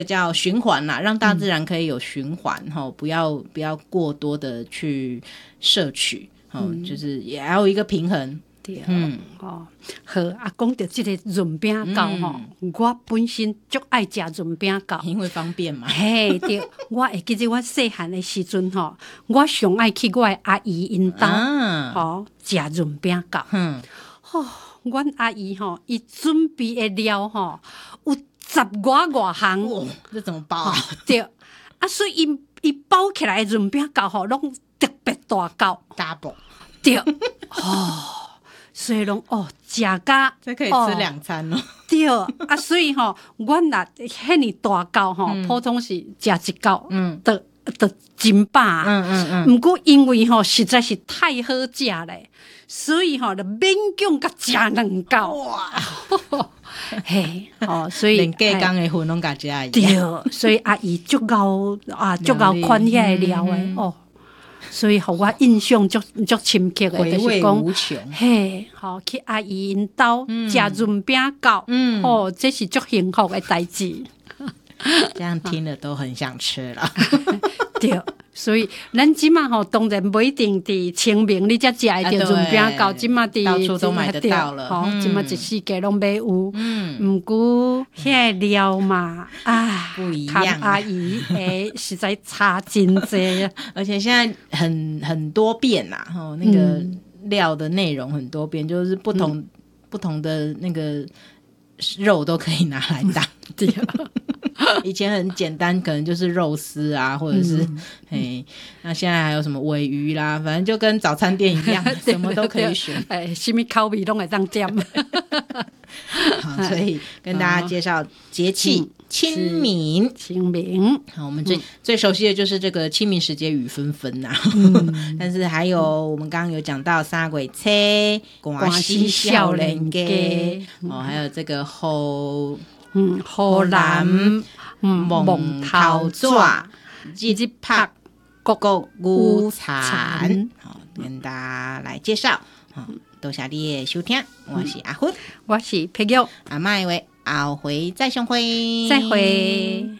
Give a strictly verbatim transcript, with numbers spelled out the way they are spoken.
叫循环啦，让大自然可以有循环、嗯、不要不要过多的去摄取、嗯、就是也还有一个平衡。 对，嗯，哦，好啊，讲到这个润饼糕吼、嗯，我本身足爱食润饼糕， 因为方便嘛。 嘿，对，我会记得我细汉的时阵吼，我上爱去我的阿姨因兜，吼食润饼糕。嗯，吼、哦，阮阿姨吼，伊准备的料吼有十外外项， 哦，这怎么包啊？ 对，啊，所以伊伊包起来的润饼糕吼，拢特别大糕 ，double， 对，哦。所以拢哦，食甲这可以吃两餐哦。 对啊，所以吼、哦，阮若遐尼大糕吼、嗯，普通是食一糕，嗯，都都真饱。嗯嗯嗯。毋过因为吼、哦、实在是太好食咧，所以吼、哦、就勉强甲食两糕。哇！嘿，哦，所以连隔工的份拢甲食一样。 对，所以阿姨足够啊，足够款遐料诶、嗯、哦。所以互我印象足足深刻的， 回味无穷。 嘿，好去阿姨因兜食润饼糕，嗯，哦，这是足幸福的代志。 这样听了都很想吃了。 对，所以咱即马吼，当然不一定伫清明你才食会到润饼糕，即马伫到处都买得到了。 吼，即马一世界拢买有。嗯，毋过遐料嘛，啊， 不一样。 阿姨诶，实在差真济， 而且现在很很多变啦，吼，那个料的内容很多变，就是不同、嗯、不同的那个肉都可以拿来当。对。以前很简单，可能就是肉丝啊，或者是、嗯、嘿，那现在还有什么鲔鱼啦，反正就跟早餐店一样，什么都可以选， 哎，什么口味都会当点。 好，所以跟大家介绍节气清明， 清明。 好，我们最、嗯、最熟悉的就是这个清明时节雨纷纷呐，嗯、但是还有、嗯、我们刚刚有讲到三月初、寒死少年家，哦，还有这个后。 嗯，荷兰蒙头纸， 日日拍各个午餐，好，跟大家来介绍。好，多谢你的收听，我是阿芬， 我是佩玉， 阿麦为后回再相会， 再会。